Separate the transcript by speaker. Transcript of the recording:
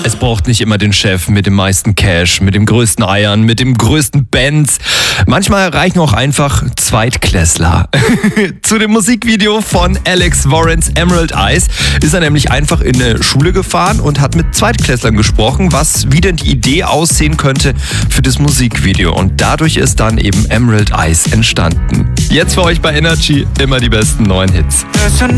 Speaker 1: Es braucht nicht immer den Chef mit dem meisten Cash, mit dem größten Eiern, mit dem größten Benz. Manchmal reichen auch einfach Zweitklässler. Zu dem Musikvideo von Alex Warrens Emerald Eyes ist er nämlich einfach in eine Schule gefahren und hat mit Zweitklässlern gesprochen, wie denn die Idee aussehen könnte für das Musikvideo. Und dadurch ist dann eben Emerald Eyes entstanden. Jetzt für euch bei Energy immer die besten neuen Hits.